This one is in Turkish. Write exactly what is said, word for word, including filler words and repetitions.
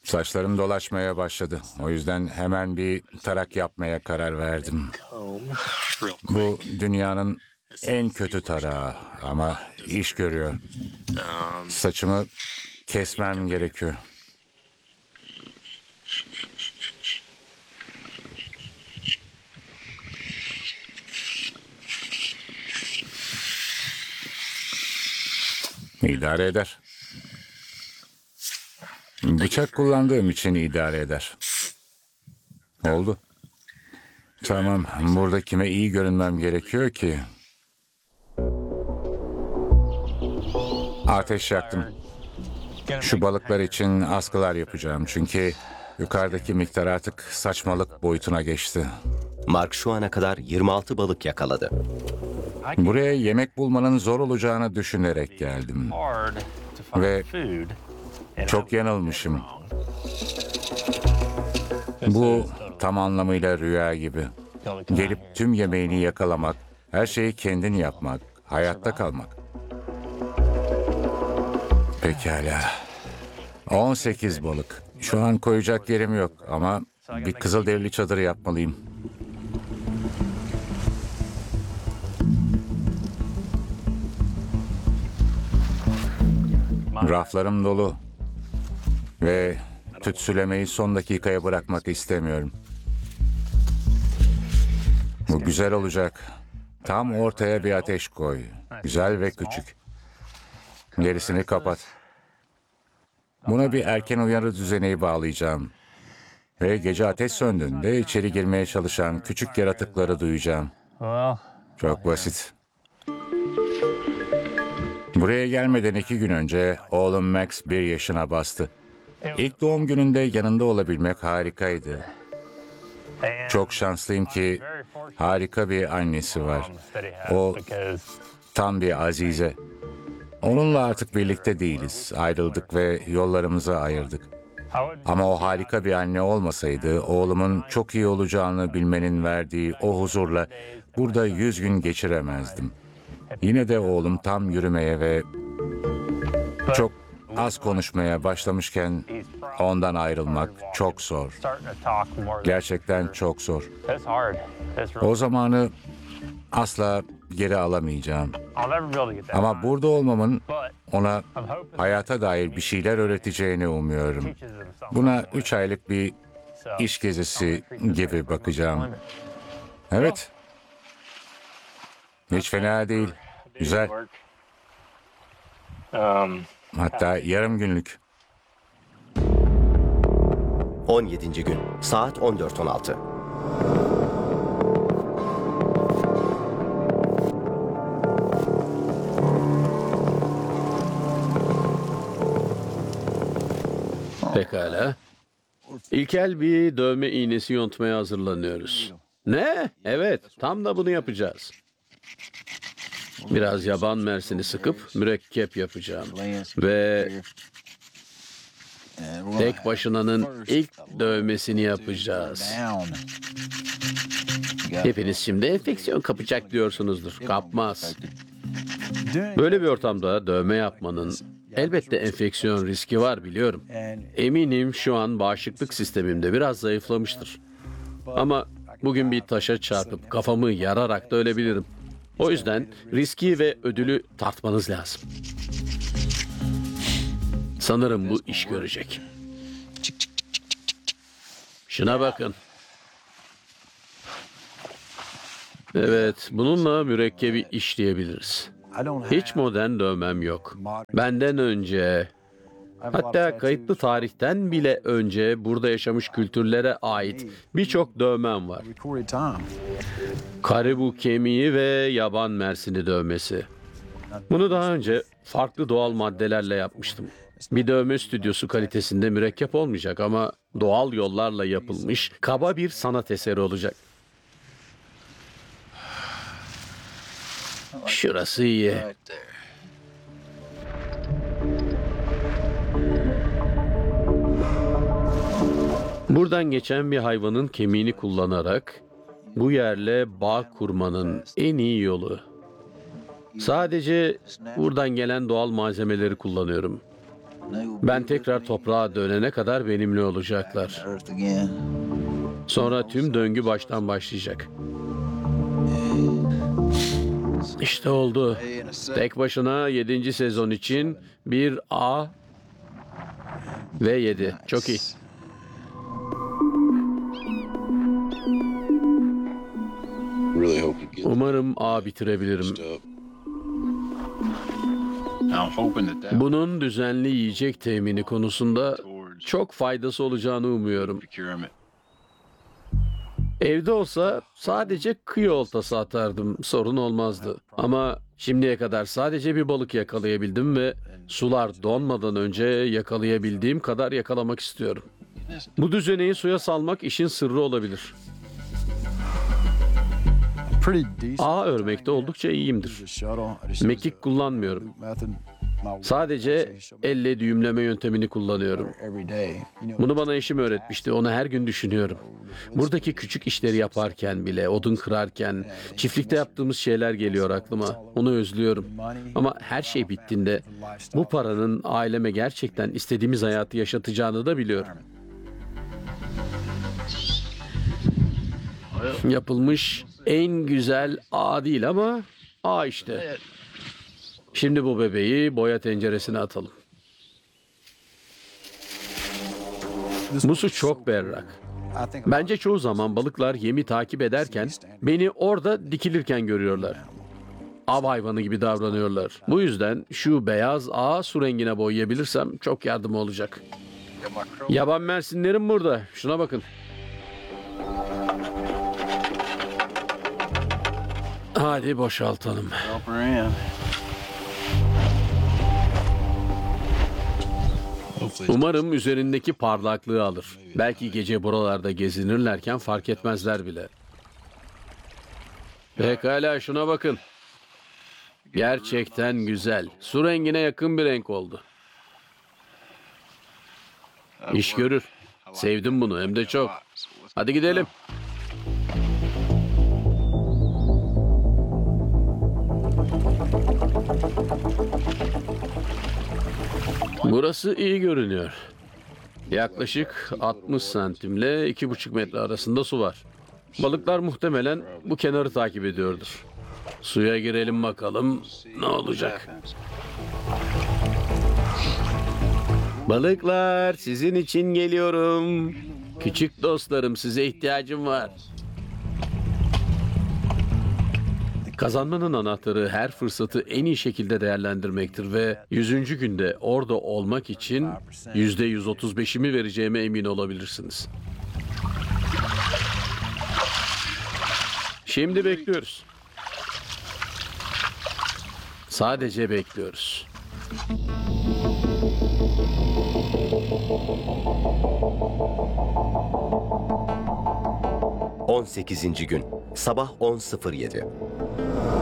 Saçlarım dolaşmaya başladı. O yüzden hemen bir tarak yapmaya karar verdim. Bu dünyanın en kötü tarağı ama iş görüyor. Saçımı kesmem gerekiyor. İdare eder. Bıçak kullandığım için idare eder. Oldu. Tamam, burada kime iyi görünmem gerekiyor ki? Ateş yaktım. Şu balıklar için askılar yapacağım çünkü yukarıdaki miktar artık saçmalık boyutuna geçti. Mark şu ana kadar yirmi altı balık yakaladı. Buraya yemek bulmanın zor olacağını düşünerek geldim. Ve çok yanılmışım. Bu tam anlamıyla rüya gibi. Gelip tüm yemeğini yakalamak, her şeyi kendin yapmak, hayatta kalmak. Pekala. on sekiz balık. Şu an koyacak yerim yok ama bir kızılderili çadırı yapmalıyım. Raflarım dolu. Ve tütsülemeyi son dakikaya bırakmak istemiyorum. Bu güzel olacak. Tam ortaya bir ateş koy. Güzel ve küçük. Gerisini kapat. Buna bir erken uyarı düzeneği bağlayacağım. Ve gece ateş söndüğünde içeri girmeye çalışan küçük yaratıkları duyacağım. Çok basit. Buraya gelmeden iki gün önce oğlum Max bir yaşına bastı. İlk doğum gününde yanında olabilmek harikaydı. Çok şanslıyım ki harika bir annesi var. O tam bir azize. Onunla artık birlikte değiliz. Ayrıldık ve yollarımızı ayırdık. Ama o harika bir anne olmasaydı oğlumun çok iyi olacağını bilmenin verdiği o huzurla burada yüz gün geçiremezdim. Yine de oğlum tam yürümeye ve çok az konuşmaya başlamışken ondan ayrılmak çok zor. Gerçekten çok zor. O zamanı asla geri alamayacağım. Ama burada olmamın ona hayata dair bir şeyler öğreteceğini umuyorum. Buna üç aylık bir iş gezisi gibi bakacağım. Evet. Hiç fena değil. Güzel. Hatta yarım günlük. on yedinci gün saat on dört on altı. Pekala. İlkel bir dövme iğnesi yontmaya hazırlanıyoruz. Ne? Evet, tam da bunu yapacağız. Biraz yaban mersini sıkıp mürekkep yapacağım. Ve tek başınanın ilk dövmesini yapacağız. Hepiniz şimdi enfeksiyon kapacak diyorsunuzdur. Kapmaz. Böyle bir ortamda dövme yapmanın elbette enfeksiyon riski var biliyorum. Eminim şu an bağışıklık sistemimde biraz zayıflamıştır. Ama bugün bir taşa çarpıp kafamı yararak da ölebilirim. O yüzden riski ve ödülü tartmanız lazım. Sanırım bu iş görecek. Şuna bakın. Evet, bununla mürekkebi işleyebiliriz. Hiç modern dövmem yok. Benden önce, hatta kayıtlı tarihten bile önce burada yaşamış kültürlere ait birçok dövmem var. Karibu kemiği ve yaban mersini dövmesi. Bunu daha önce farklı doğal maddelerle yapmıştım. Bir dövme stüdyosu kalitesinde mürekkep olmayacak ama doğal yollarla yapılmış kaba bir sanat eseri olacak. Şurası iyi. Buradan geçen bir hayvanın kemiğini kullanarak bu yerle bağ kurmanın en iyi yolu. Sadece buradan gelen doğal malzemeleri kullanıyorum. Ben tekrar toprağa dönene kadar benimle olacaklar. Sonra tüm döngü baştan başlayacak. İşte oldu. Tek başına yedinci sezon için bir A ve yedi. Çok iyi. Really hope you get Umarım A bitirebilirim. up. I'm hoping that that Bunun düzenli yiyecek temini konusunda çok faydası olacağını umuyorum. procurement. Evde olsa sadece kıyı oltası atardım. Sorun olmazdı. Ama şimdiye kadar sadece bir balık yakalayabildim ve sular donmadan önce yakalayabildiğim kadar yakalamak istiyorum. Bu düzeneyi suya salmak işin sırrı olabilir. Ağ örmekte oldukça iyiyimdir. Mekik kullanmıyorum. Sadece elle düğümleme yöntemini kullanıyorum. Bunu bana eşim öğretmişti. Onu her gün düşünüyorum. Buradaki küçük işleri yaparken bile, odun kırarken, çiftlikte yaptığımız şeyler geliyor aklıma. Onu özlüyorum. Ama her şey bittiğinde bu paranın aileme gerçekten istediğimiz hayatı yaşatacağını da biliyorum. Yapılmış en güzel ağ değil ama ağ işte. Şimdi bu bebeği boya tenceresine atalım. Bu su çok berrak. Bence çoğu zaman balıklar yemi takip ederken beni orada dikilirken görüyorlar. Av hayvanı gibi davranıyorlar. Bu yüzden şu beyaz ağı su rengine boyayabilirsem çok yardım olacak. Yaban mersinlerim burada. Şuna bakın. Hadi boşaltalım. Help her in. Hopefully Umarım üzerindeki parlaklığı alır. Belki gece buralarda gezinirlerken fark etmezler bile. Pekala şuna bakın. Gerçekten güzel. Su rengine yakın bir renk oldu. İş görür. Sevdim bunu hem de çok. Hadi gidelim. Burası iyi görünüyor. Yaklaşık altmış santimle iki buçuk metre arasında su var. Balıklar muhtemelen bu kenarı takip ediyordur. Suya girelim bakalım ne olacak. Balıklar sizin için geliyorum. Küçük dostlarım size ihtiyacım var. Kazanmanın anahtarı her fırsatı en iyi şekilde değerlendirmektir ve yüzüncü günde orada olmak için yüzde yüz otuz beşimi vereceğime emin olabilirsiniz. Şimdi bekliyoruz. Sadece bekliyoruz. on sekizinci gün sabah on sıfır yedi.